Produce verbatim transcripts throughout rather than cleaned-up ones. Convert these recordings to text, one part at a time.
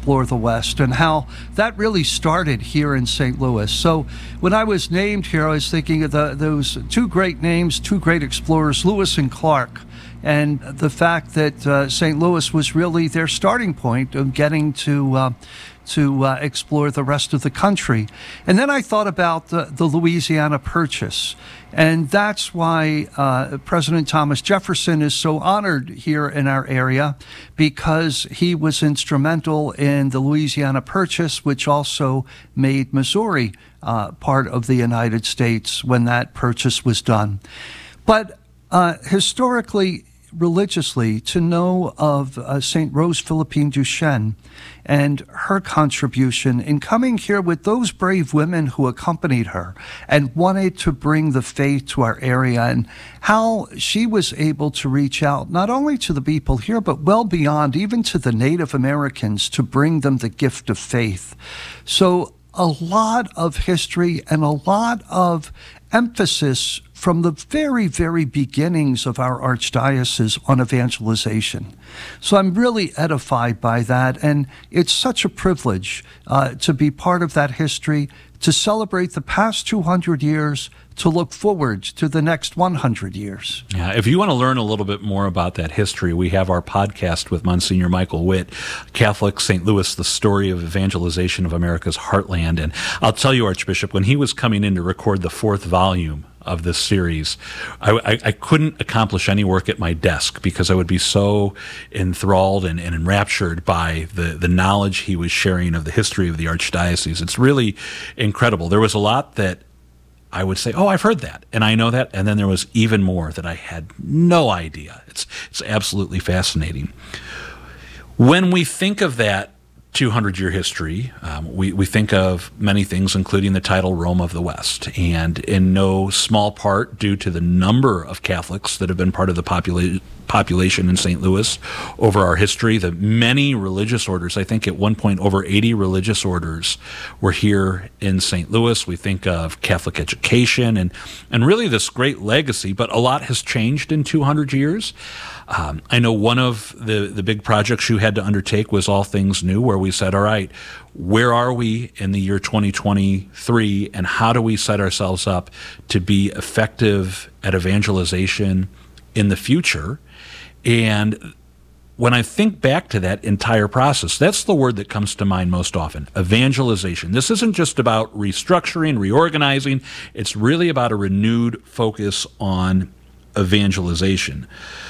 explore the West, and how that really started here in Saint Louis. So when I was named here, I was thinking of the, those two great names, two great explorers, Lewis and Clark, and the fact that uh, Saint Louis was really their starting point of getting to uh, to uh, explore the rest of the country. And then I thought about the, the Louisiana Purchase, and that's why uh, President Thomas Jefferson is so honored here in our area, because he was instrumental in the Louisiana Purchase, which also made Missouri uh, part of the United States when that purchase was done. But uh, historically, religiously, to know of uh, Saint Rose Philippine Duchesne and her contribution in coming here with those brave women who accompanied her and wanted to bring the faith to our area, and how she was able to reach out not only to the people here, but well beyond, even to the Native Americans, to bring them the gift of faith. So a lot of history and a lot of emphasis from the very, very beginnings of our archdiocese on evangelization. So I'm really edified by that, and it's such a privilege uh, to be part of that history, to celebrate the past two hundred years, to look forward to the next one hundred years. Yeah, if you want to learn a little bit more about that history, we have our podcast with Monsignor Michael Witt, Catholic Saint Louis, the story of evangelization of America's heartland. And I'll tell you, Archbishop, when he was coming in to record the fourth volume of this series, I, I, I couldn't accomplish any work at my desk because I would be so enthralled and, and enraptured by the, the knowledge he was sharing of the history of the Archdiocese. It's really incredible. There was a lot that I would say, oh, I've heard that, and I know that, and then there was even more that I had no idea. It's it's absolutely fascinating. When we think of that two hundred year history, um, we, we think of many things, including the title Rome of the West, and in no small part due to the number of Catholics that have been part of the popula- population in Saint Louis over our history, the many religious orders. I think at one point over eighty religious orders were here in Saint Louis. We think of Catholic education and, and really this great legacy, but a lot has changed in two hundred years. Um, I know one of the, the big projects you had to undertake was All Things New, where we said, all right, where are we in the year twenty twenty-three, and how do we set ourselves up to be effective at evangelization in the future? And when I think back to that entire process, that's the word that comes to mind most often, evangelization. This isn't just about restructuring, reorganizing. It's really about a renewed focus on evangelization.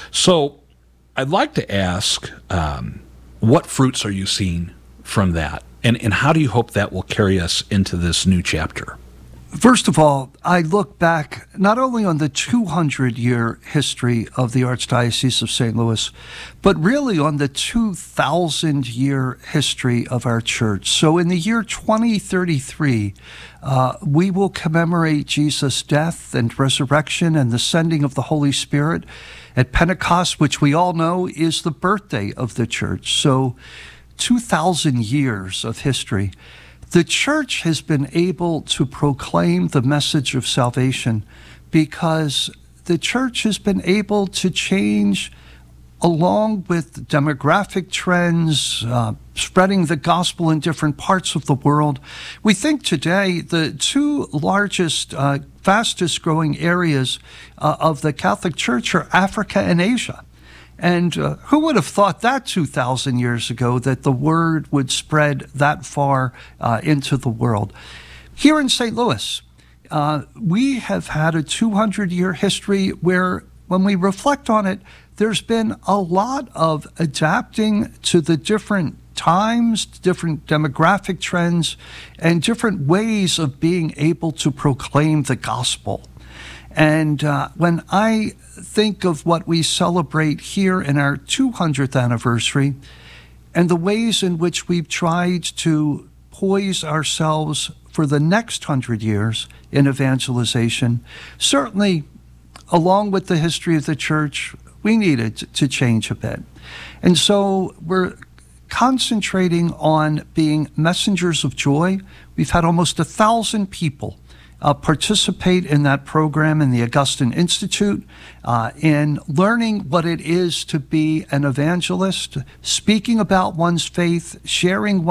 So I'd like to ask, um, what fruits are you seeing from that? And, and how do you hope that will carry us into this new chapter? First of all, I look back not only on the two hundred year history of the Archdiocese of Saint Louis, but really on the two thousand year history of our church. So in the year twenty thirty-three, uh, we will commemorate Jesus' death and resurrection and the sending of the Holy Spirit at Pentecost, which we all know is the birthday of the church. So two thousand years of history. The church has been able to proclaim the message of salvation because the church has been able to change along with demographic trends, uh, spreading the gospel in different parts of the world. We think today the two largest, uh, fastest growing areas uh, of the Catholic Church are Africa and Asia. And uh, who would have thought that two thousand years ago, that the word would spread that far uh, into the world? Here in Saint Louis, uh, we have had a two hundred year history where, when we reflect on it, there's been a lot of adapting to the different times, different demographic trends, and different ways of being able to proclaim the gospel. And uh, when I think of what we celebrate here in our two hundredth anniversary and the ways in which we've tried to poise ourselves for the next hundred years in evangelization, certainly along with the history of the church, we needed to change a bit. And so we're concentrating on being messengers of joy. We've had almost a thousand people Uh, participate in that program in the Augustine Institute, uh, in learning what it is to be an evangelist, speaking about one's faith, sharing